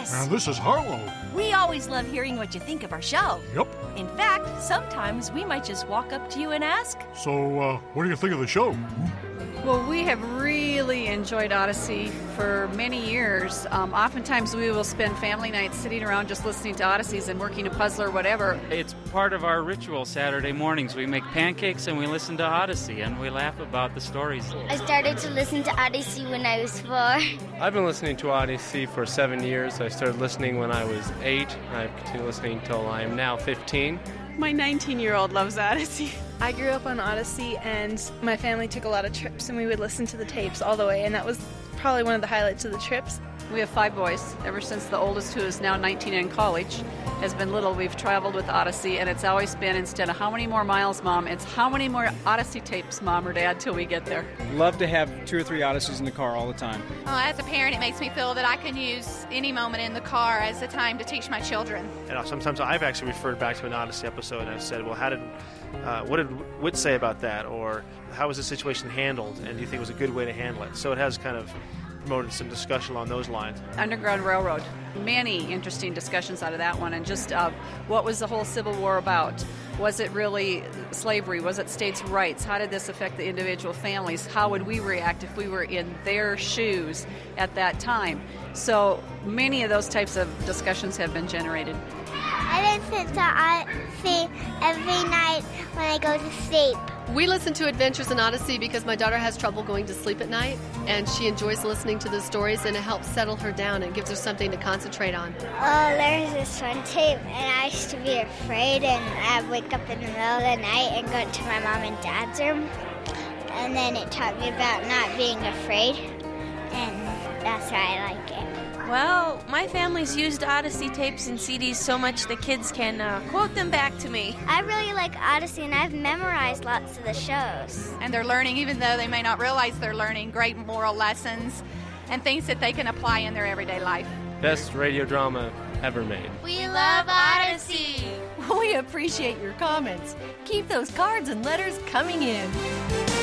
Chris. And this is Harlow. We always love hearing what you think of our show. Yep. In fact, sometimes we might just walk up to you and ask. So, what do you think of the show? Well, we have really enjoyed Odyssey for many years. Oftentimes we will spend family nights sitting around just listening to Odysseys and working a puzzle or whatever. It's part of our ritual Saturday mornings. We make pancakes and we listen to Odyssey and we laugh about the stories. I started to listen to Odyssey when I was 4. I've been listening to Odyssey for 7 years. I started listening when I was 8. I've continued listening until I am now 15. My 19-year-old loves Odyssey. I grew up on Odyssey, and my family took a lot of trips, and we would listen to the tapes all the way, and that was probably one of the highlights of the trips. We have 5 boys. Ever since the oldest, who is now 19 and in college, has been little, we've traveled with Odyssey, and it's always been, instead of how many more miles, Mom, it's how many more Odyssey tapes, Mom or Dad, till we get there. Love to have 2 or 3 Odysseys in the car all the time. As a parent, it makes me feel that I can use any moment in the car as a time to teach my children. Sometimes I've actually referred back to an Odyssey episode and I've said, well, what did Whit say about that? Or how was the situation handled? And do you think it was a good way to handle it? So it has kind of promoted some discussion along those lines. Underground Railroad. Many interesting discussions out of that one. And just what was the whole Civil War about? Was it really slavery? Was it states' rights? How did this affect the individual families? How would we react if we were in their shoes at that time? So many of those types of discussions have been generated. I listen to Odyssey every night when I go to sleep. We listen to Adventures in Odyssey because my daughter has trouble going to sleep at night, and she enjoys listening to the stories, and it helps settle her down and gives her something to concentrate on. Oh, there's this one tape, and I used to be afraid, and I'd wake up in the middle of the night and go to my mom and dad's room, and then it taught me about not being afraid, and that's why I like it. Well, my family's used Odyssey tapes and CDs so much the kids can quote them back to me. I really like Odyssey, and I've memorized lots of the shows. And they're learning, even though they may not realize they're learning, great moral lessons and things that they can apply in their everyday life. Best radio drama ever made. We love Odyssey. We appreciate your comments. Keep those cards and letters coming in.